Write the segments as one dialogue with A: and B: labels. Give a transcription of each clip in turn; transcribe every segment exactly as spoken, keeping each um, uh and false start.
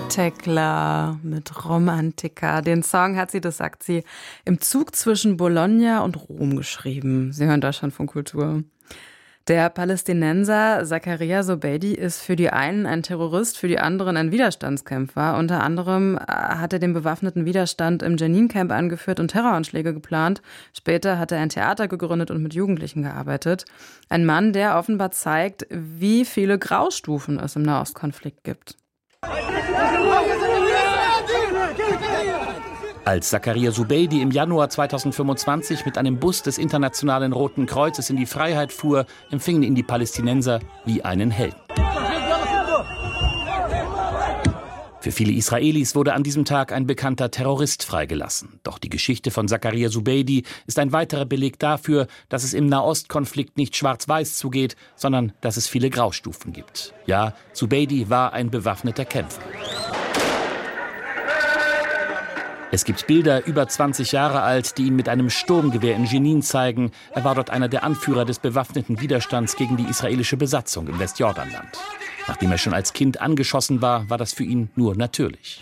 A: Tekla mit Romantica. Den Song hat sie, das sagt sie, im Zug zwischen Bologna und Rom geschrieben. Sie hören Deutschlandfunk Kultur. Der Palästinenser Zakaria Zubeidi ist für die einen ein Terrorist, für die anderen ein Widerstandskämpfer. Unter anderem hat er den bewaffneten Widerstand im Jenin-Camp angeführt und Terroranschläge geplant. Später hat er ein Theater gegründet und mit Jugendlichen gearbeitet. Ein Mann, der offenbar zeigt, wie viele Graustufen es im Nahostkonflikt gibt.
B: Als Zakaria Zubeidi im Januar zweitausendfünfundzwanzig mit einem Bus des Internationalen Roten Kreuzes in die Freiheit fuhr, empfingen ihn die Palästinenser wie einen Helden. Für viele Israelis wurde an diesem Tag ein bekannter Terrorist freigelassen. Doch die Geschichte von Zakaria Zubeidi ist ein weiterer Beleg dafür, dass es im Nahostkonflikt nicht schwarz-weiß zugeht, sondern dass es viele Graustufen gibt. Ja, Zubeidi war ein bewaffneter Kämpfer. Es gibt Bilder, über zwanzig Jahre alt, die ihn mit einem Sturmgewehr in Jenin zeigen. Er war dort einer der Anführer des bewaffneten Widerstands gegen die israelische Besatzung im Westjordanland. Nachdem er schon als Kind angeschossen war, war das für ihn nur natürlich.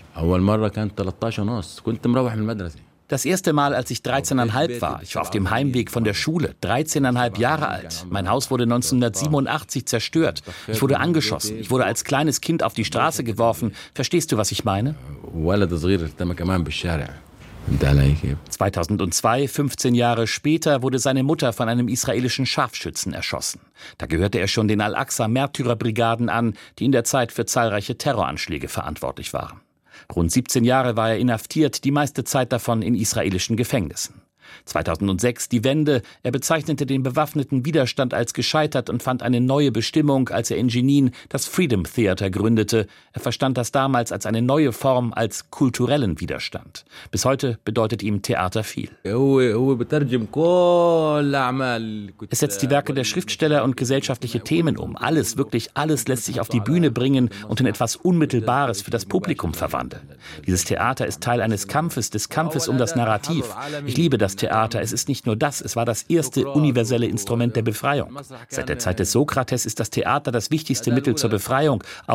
B: Das erste Mal, als ich dreizehneinhalb war, ich war auf dem Heimweg von der Schule, dreizehneinhalb Jahre alt. Mein Haus wurde neunzehnhundertsiebenundachtzig zerstört. Ich wurde angeschossen. Ich wurde als kleines Kind auf die Straße geworfen. Verstehst du, was ich meine? zweitausendzwei, fünfzehn Jahre später, wurde seine Mutter von einem israelischen Scharfschützen erschossen. Da gehörte er schon den Al-Aqsa-Märtyrerbrigaden an, die in der Zeit für zahlreiche Terroranschläge verantwortlich waren. Rund siebzehn Jahre war er inhaftiert, die meiste Zeit davon in israelischen Gefängnissen. zweitausendsechs die Wende. Er bezeichnete den bewaffneten Widerstand als gescheitert und fand eine neue Bestimmung, als er in Jenin das Freedom Theater gründete. Er verstand das damals als eine neue Form, als kulturellen Widerstand. Bis heute bedeutet ihm Theater viel. Es setzt die Werke der Schriftsteller und gesellschaftliche Themen um. Alles, wirklich alles lässt sich auf die Bühne bringen und in etwas Unmittelbares für das Publikum verwandeln. Dieses Theater ist Teil eines Kampfes, des Kampfes um das Narrativ. Ich liebe das Theater. Es ist nicht nur das, es war das erste universelle Instrument der Befreiung. Seit der Zeit des Sokrates ist das Theater das wichtigste Mittel zur Befreiung.